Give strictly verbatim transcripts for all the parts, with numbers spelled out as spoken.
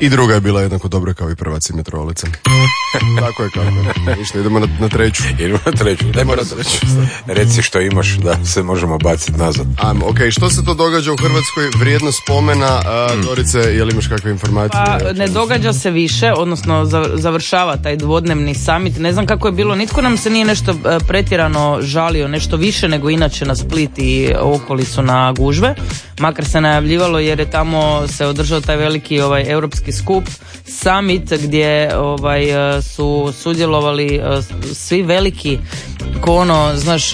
I druga je bila jednako dobra kao i prva Cimetrolica. Tako je, kako je. Ništa, idemo na, na treću. Idemo na treću. Idemo na treću. Reci što imaš da se možemo baciti nazad. Ajmo, ok, što se to događa u Hrvatskoj? Vrijedno spomena. Uh, Dorice, je li imaš kakve informacije? Pa ne događa se više, odnosno završava taj dvodnevni summit. Ne znam kako je bilo, nitko nam se nije nešto pretjerano žalio, nešto više nego inače na Split i okolicu na gužve. Makar se najavljivalo jer je tamo se održao taj veliki ovaj europski skup, summit gdje ovaj su sudjelovali svi veliki ko ono, znaš,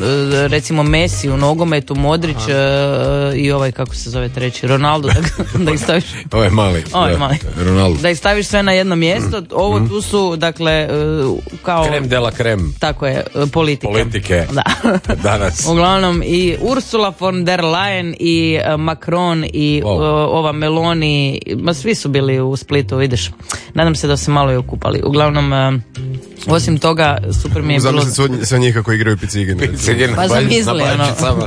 recimo Messi u nogometu, Modrić uh, i ovaj, kako se zove treći, Ronaldo, da, da ih staviš. Ovaj mali. Ovaj mali. Ronaldo. Da ih staviš sve na jedno mjesto. Ovo mm. tu su, dakle, uh, kao... Krem de la krem. Tako je, politike. Politike. Da. Danas. Uglavnom i Ursula von der Leyen i uh, Macron i wow. uh, ova Meloni, ma svi su bili u Splitu, vidiš. Nadam se da se malo i okupali. Uglavnom, uh, osim toga, super mi je bilo... Zamisli sve njih kako igraju picigine. Pa zamisli, ono,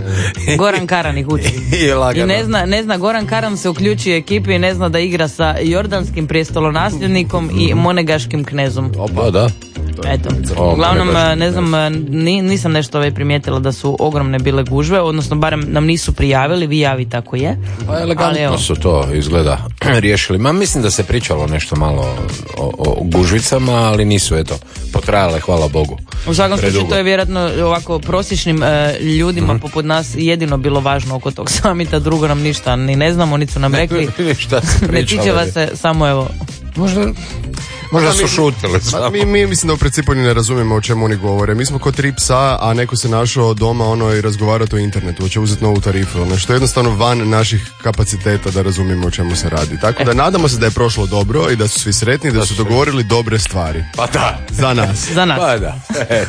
Goran Karan ih uči. I, I ne zna, ne zna, Goran Karan se uključi u ekipi i ne zna da igra sa jordanskim prijestolonasljednikom i monegaškim knezom. Opa, da. Eto, uglavnom, ne znam, nisam nešto ovaj primijetila da su ogromne bile gužve, odnosno barem nam nisu prijavili, vi javite ako je. Pa elegantno su to izgleda riješili. Ma mislim da se pričalo nešto malo o, o gužvicama, ali nisu, eto, potrajale, hvala Bogu. U svakom slučaju to je vjerojatno ovako prosječnim e, ljudima mm-hmm. poput nas jedino bilo važno oko tog samita, drugo nam ništa ni ne znamo, niti su nam rekli. Šta se ne tiče vas se, samo evo. Možda... Možda su šutili. Mi, mi mislim da u principu ni ne razumijemo o čemu oni govore. Mi smo kod tri psa, a neko se našao doma ono i razgovarati o internetu, hoće uzeti novu tarifu, ono, što je jednostavno van naših kapaciteta da razumijemo o čemu se radi. Tako da nadamo se da je prošlo dobro i da su svi sretni, da su dogovorili dobre stvari. Pa da. Za nas. Za nas. Pa da.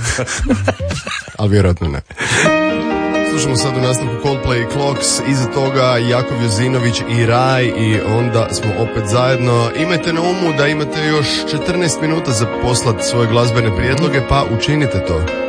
Ali vjerojatno ne. Slušamo sad u nastavku Coldplay i Clocks, iza toga Jakov Jozinović i Raj i onda smo opet zajedno. Imajte na umu da imate još četrnaest minuta za poslat svoje glazbene prijedloge, pa učinite to.